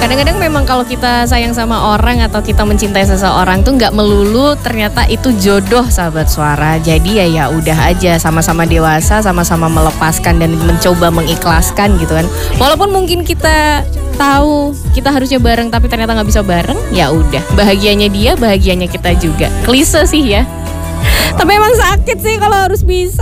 Kadang-kadang memang kalau kita sayang sama orang atau kita mencintai seseorang tuh nggak melulu ternyata itu jodoh, sahabat suara. Jadi ya udah aja, sama-sama dewasa, sama-sama melepaskan dan mencoba mengikhlaskan gitu kan. Walaupun mungkin kita tahu kita harusnya bareng tapi ternyata nggak bisa bareng, ya udah. Bahagianya dia, bahagianya kita juga. Klise sih ya. Tapi emang sakit sih kalau harus bisa.